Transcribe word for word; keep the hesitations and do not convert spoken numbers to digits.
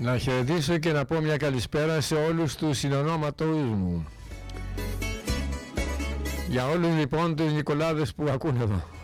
Να χαιρετήσω και να πω μια καλησπέρα σε όλους τους συνονόματους μου. Για όλους λοιπόν τους Νικολάδες που ακούνε εδώ.